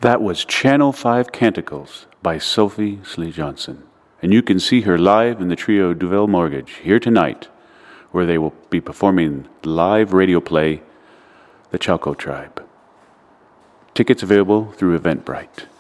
That was Channel 5 Canticles by Sophie Slee Johnson. And you can see her live in the trio Duvel Mortgage here tonight, where they will be performing the live radio play, The Chalco Tribe. Tickets available through Eventbrite.